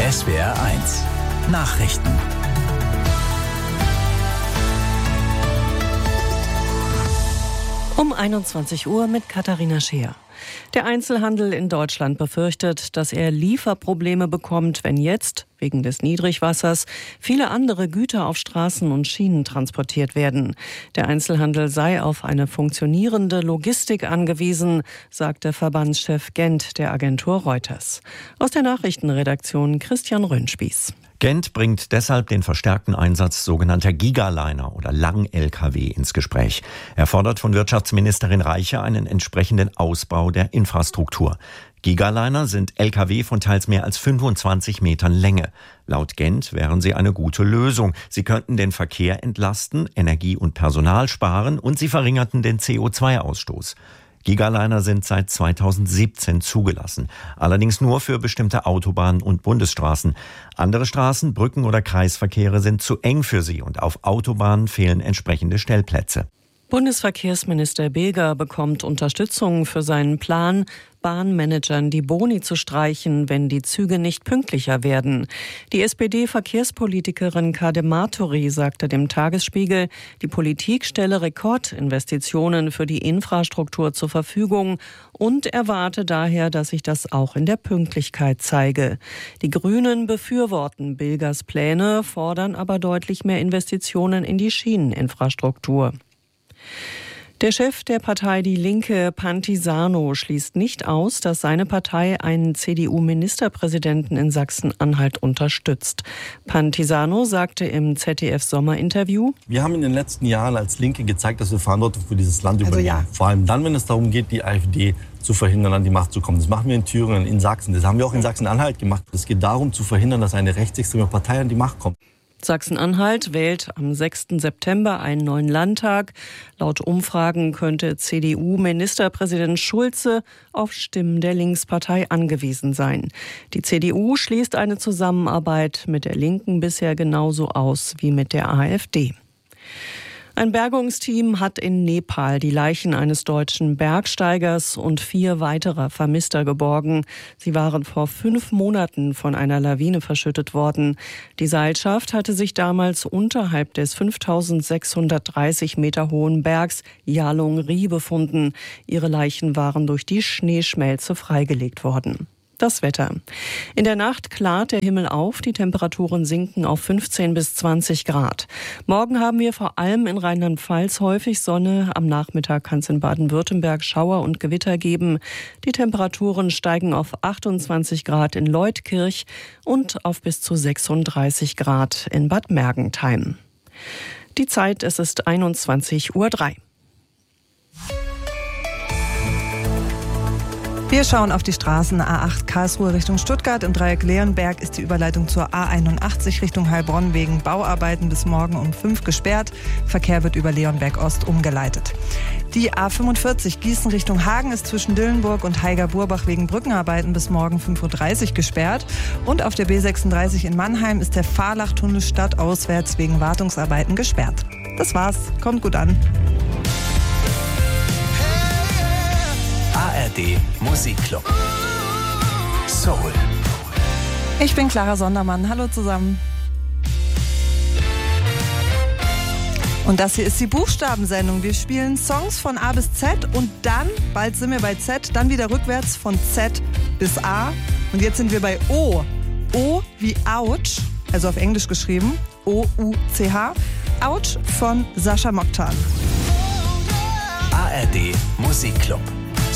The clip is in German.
SWR1 Nachrichten. Um 21 Uhr mit Katharina Scheer. Der Einzelhandel in Deutschland befürchtet, dass er Lieferprobleme bekommt, wenn jetzt, wegen des Niedrigwassers, viele andere Güter auf Straßen und Schienen transportiert werden. Der Einzelhandel sei auf eine funktionierende Logistik angewiesen, sagte Verbandschef Gent der Agentur Reuters. Aus der Nachrichtenredaktion Christian Röhnspieß. Gent bringt deshalb den verstärkten Einsatz sogenannter Gigaliner oder Lang-Lkw ins Gespräch. Er fordert von Wirtschaftsministerin Reiche einen entsprechenden Ausbau der Infrastruktur. Gigaliner sind Lkw von teils mehr als 25 Metern Länge. Laut Gent wären sie eine gute Lösung. Sie könnten den Verkehr entlasten, Energie und Personal sparen und sie verringerten den CO2-Ausstoß. Gigaliner sind seit 2017 zugelassen, allerdings nur für bestimmte Autobahnen und Bundesstraßen. Andere Straßen, Brücken oder Kreisverkehre sind zu eng für sie und auf Autobahnen fehlen entsprechende Stellplätze. Bundesverkehrsminister Beger bekommt Unterstützung für seinen Plan, Bahnmanagern die Boni zu streichen, wenn die Züge nicht pünktlicher werden. Die SPD-Verkehrspolitikerin Kade Martori sagte dem Tagesspiegel, die Politik stelle Rekordinvestitionen für die Infrastruktur zur Verfügung und erwarte daher, dass sich das auch in der Pünktlichkeit zeige. Die Grünen befürworten Begers Pläne, fordern aber deutlich mehr Investitionen in die Schieneninfrastruktur. Der Chef der Partei Die Linke, Pantisano, schließt nicht aus, dass seine Partei einen CDU-Ministerpräsidenten in Sachsen-Anhalt unterstützt. Pantisano sagte im ZDF-Sommerinterview: Wir haben in den letzten Jahren als Linke gezeigt, dass wir Verantwortung für dieses Land übernehmen. Ja. Vor allem dann, wenn es darum geht, die AfD zu verhindern, an die Macht zu kommen. Das machen wir in Thüringen, in Sachsen. Das haben wir auch in Sachsen-Anhalt gemacht. Es geht darum, zu verhindern, dass eine rechtsextreme Partei an die Macht kommt. Sachsen-Anhalt wählt am 6. September einen neuen Landtag. Laut Umfragen könnte CDU-Ministerpräsident Schulze auf Stimmen der Linkspartei angewiesen sein. Die CDU schließt eine Zusammenarbeit mit der Linken bisher genauso aus wie mit der AfD. Ein Bergungsteam hat in Nepal die Leichen eines deutschen Bergsteigers und 4 weiterer Vermisster geborgen. Sie waren vor 5 Monaten von einer Lawine verschüttet worden. Die Seilschaft hatte sich damals unterhalb des 5630 Meter hohen Bergs Yalong-ri befunden. Ihre Leichen waren durch die Schneeschmelze freigelegt worden. Das Wetter. In der Nacht klart der Himmel auf, die Temperaturen sinken auf 15 bis 20 Grad. Morgen haben wir vor allem in Rheinland-Pfalz häufig Sonne. Am Nachmittag kann es in Baden-Württemberg Schauer und Gewitter geben. Die Temperaturen steigen auf 28 Grad in Leutkirch und auf bis zu 36 Grad in Bad Mergentheim. Die Zeit, es ist 21:03 Uhr. Wir schauen auf die Straßen. A8 Karlsruhe Richtung Stuttgart. Im Dreieck Leonberg ist die Überleitung zur A81 Richtung Heilbronn wegen Bauarbeiten bis morgen um 5 gesperrt. Verkehr wird über Leonberg Ost umgeleitet. Die A45 Gießen Richtung Hagen ist zwischen Dillenburg und Haiger-Burbach wegen Brückenarbeiten bis morgen 5:30 Uhr gesperrt. Und auf der B36 in Mannheim ist der Fahrlachtunnel stadtauswärts wegen Wartungsarbeiten gesperrt. Das war's. Kommt gut an. ARD Musikclub. Soul. Ich bin Clara Sondermann. Hallo zusammen. Und das hier ist die Buchstabensendung. Wir spielen Songs von A bis Z und dann, bald sind wir bei Z, dann wieder rückwärts von Z bis A. Und jetzt sind wir bei O. O wie Ouch, also auf Englisch geschrieben. O-U-C-H. Ouch von Sascha Mokhtar. ARD Musikclub.